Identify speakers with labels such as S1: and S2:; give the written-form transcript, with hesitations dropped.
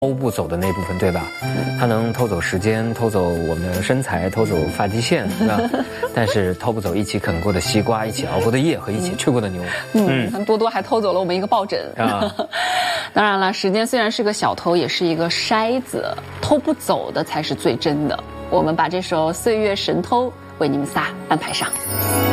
S1: 偷不走的那部分，对吧？它能偷走时间，偷走我们的身材，偷走发际线，对吧？但是偷不走一起啃过的西瓜，一起熬过的夜和一起吹过的牛。
S2: 多多还偷走了我们一个抱枕啊！当然了，时间虽然是个小偷，也是一个筛子，偷不走的才是最真的。我们把这首《岁月神偷》为你们仨安排上。